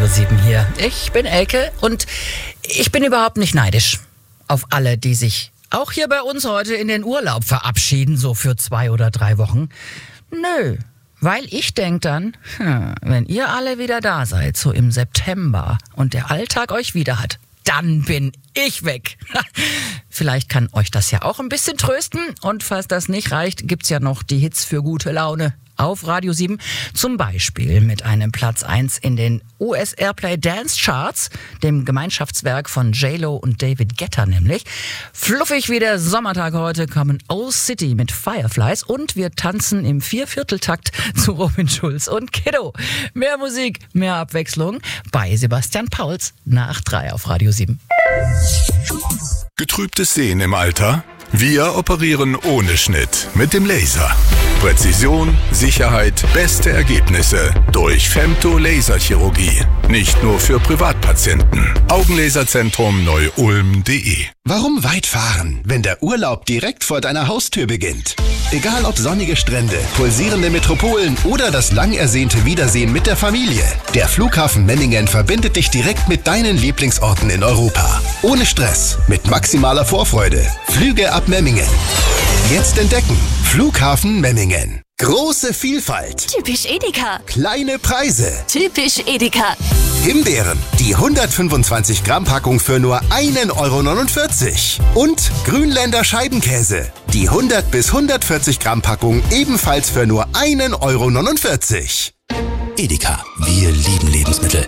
7 hier. Ich bin Elke und ich bin überhaupt nicht neidisch auf alle, die sich auch hier bei uns heute in den Urlaub verabschieden, so für 2 oder 3 Wochen. Nö, weil ich denk dann, wenn ihr alle wieder da seid, so im September und der Alltag euch wieder hat, dann bin ich weg. Vielleicht kann euch das ja auch ein bisschen trösten. Und falls das nicht reicht, gibt's ja noch die Hits für gute Laune auf Radio 7. Zum Beispiel mit einem Platz 1 in den US Airplay Dance Charts, dem Gemeinschaftswerk von J-Lo und David Guetta nämlich. Fluffig wie der Sommertag heute kommen Old City mit Fireflies und wir tanzen im 4/4-Takt zu Robin Schulz und Kiddo. Mehr Musik, mehr Abwechslung bei Sebastian Pauls nach 3 auf Radio 7. Getrübtes Sehen im Alter? Wir operieren ohne Schnitt mit dem Laser. Präzision, Sicherheit, beste Ergebnisse durch Femto-Laserchirurgie. Nicht nur für Privatpatienten. Augenlaserzentrum Neu-Ulm.de. Warum weit fahren, wenn der Urlaub direkt vor deiner Haustür beginnt? Egal ob sonnige Strände, pulsierende Metropolen oder das lang ersehnte Wiedersehen mit der Familie. Der Flughafen Memmingen verbindet dich direkt mit deinen Lieblingsorten in Europa. Ohne Stress, mit maximaler Vorfreude. Flüge ab Memmingen. Jetzt entdecken. Flughafen Memmingen. Große Vielfalt. Typisch Edeka. Kleine Preise. Typisch Edeka. Himbeeren, die 125 Gramm Packung für nur 1,49 €. Und Grünländer Scheibenkäse, die 100 bis 140 Gramm Packung ebenfalls für nur 1,49 €. Edeka, wir lieben Lebensmittel.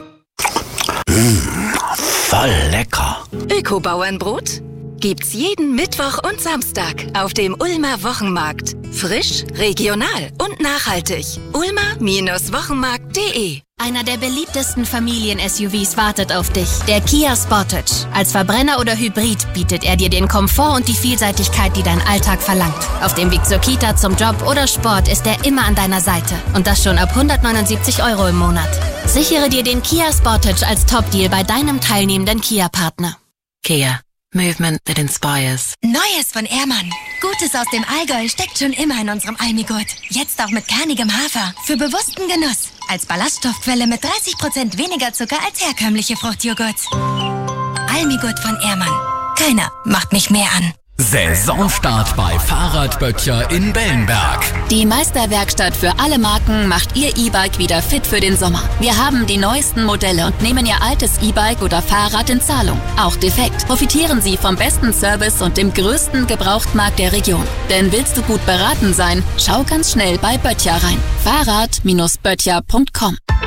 Voll lecker. Öko-Bauernbrot gibt's jeden Mittwoch und Samstag auf dem Ulmer Wochenmarkt. Frisch, regional und nachhaltig. ulmer-wochenmarkt.de. Einer der beliebtesten Familien-SUVs wartet auf dich. Der Kia Sportage. Als Verbrenner oder Hybrid bietet er dir den Komfort und die Vielseitigkeit, die dein Alltag verlangt. Auf dem Weg zur Kita, zum Job oder Sport ist er immer an deiner Seite. Und das schon ab 179 € im Monat. Sichere dir den Kia Sportage als Top-Deal bei deinem teilnehmenden Kia-Partner. Kia. Movement that inspires. Neues von Ehrmann. Gutes aus dem Allgäu steckt schon immer in unserem Almigurt. Jetzt auch mit kernigem Hafer. Für bewussten Genuss. Als Ballaststoffquelle mit 30% weniger Zucker als herkömmliche Fruchtjoghurts. Almigurt von Ehrmann. Keiner macht mich mehr an. Saisonstart bei Fahrradböttcher in Bellenberg. Die Meisterwerkstatt für alle Marken macht Ihr E-Bike wieder fit für den Sommer. Wir haben die neuesten Modelle und nehmen Ihr altes E-Bike oder Fahrrad in Zahlung. Auch defekt. Profitieren Sie vom besten Service und dem größten Gebrauchtmarkt der Region. Denn willst du gut beraten sein, schau ganz schnell bei Böttcher rein. Fahrrad-böttcher.com